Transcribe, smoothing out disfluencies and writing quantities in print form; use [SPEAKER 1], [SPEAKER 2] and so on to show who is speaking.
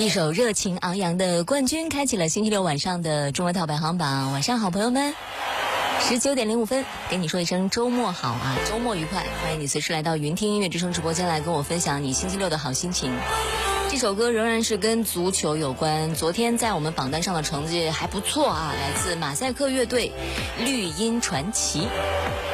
[SPEAKER 1] 一首热情昂扬的冠军开启了星期六晚上的中国套排行榜。晚上好，朋友们，19:05，跟你说一声周末好啊，周末愉快！欢迎你随时来到云听音乐之声直播间来跟我分享你星期六的好心情。这首歌仍然是跟足球有关，昨天在我们榜单上的成绩还不错啊，来自马赛克乐队《绿茵传奇》。